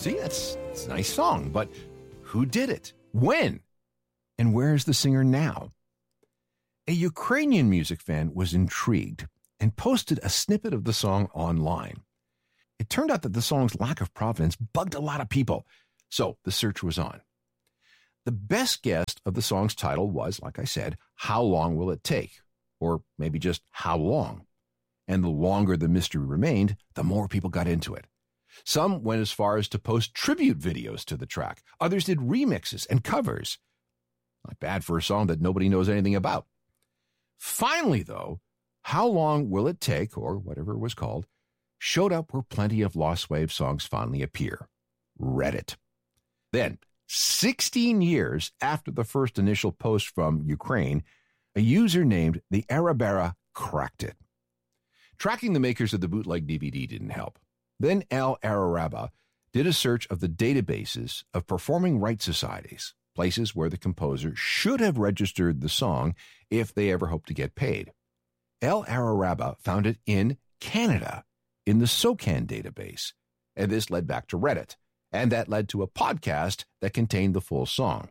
See, it's a nice song, but who did it? When? And where is the singer now? A Ukrainian music fan was intrigued and posted a snippet of the song online. It turned out that the song's lack of provenance bugged a lot of people, so the search was on. The best guess of the song's title was, like I said, How Long Will It Take? Or maybe just How Long? And the longer the mystery remained, the more people got into it. Some went as far as to post tribute videos to the track. Others did remixes and covers. Not bad for a song that nobody knows anything about. Finally, though, How Long Will It Take, or whatever it was called, showed up where plenty of Lost Wave songs finally appear. Reddit. Then, 16 years after the first initial post from Ukraine, a user named the Arabera cracked it. Tracking the makers of the bootleg DVD didn't help. Then El Araraba did a search of the databases of performing rights societies, places where the composer should have registered the song if they ever hoped to get paid. El Araraba found it in Canada, in the SOCAN database, and this led back to Reddit, and that led to a podcast that contained the full song.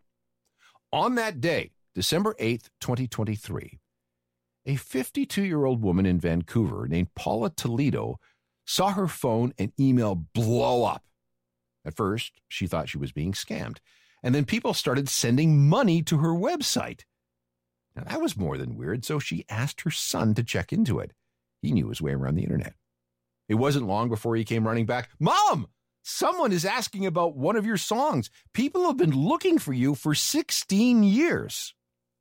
On that day, December 8th, 2023, a 52-year-old woman in Vancouver named Paula Toledo saw her phone and email blow up. At first, she thought she was being scammed, and then people started sending money to her website. Now, that was more than weird, so she asked her son to check into it. He knew his way around the internet. It wasn't long before he came running back. Mom, someone is asking about one of your songs. People have been looking for you for 16 years.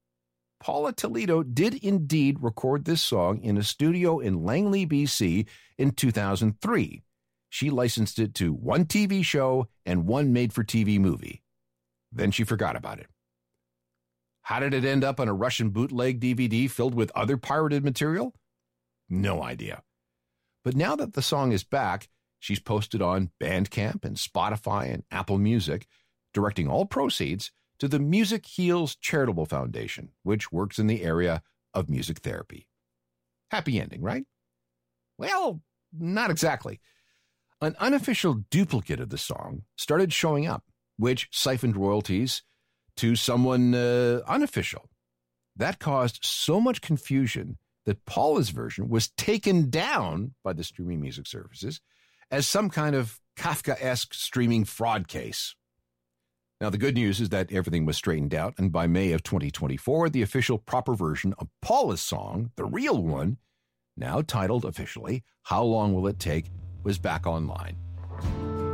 Paula Toledo did indeed record this song in a studio in Langley, BC in 2003. She licensed it to one TV show and one made-for-TV movie. Then she forgot about it. How did it end up on a Russian bootleg DVD filled with other pirated material? No idea. But now that the song is back, she's posted on Bandcamp and Spotify and Apple Music, directing all proceeds to the Music Heals Charitable Foundation, which works in the area of music therapy. Happy ending, right? Well, not exactly. An unofficial duplicate of the song started showing up, which siphoned royalties to someone unofficial. That caused so much confusion that Paula's version was taken down by the streaming music services as some kind of Kafka-esque streaming fraud case. Now, the good news is that everything was straightened out, and by May of 2024, the official proper version of Paula's song, the real one, now titled officially How Long Will It Take, was back online.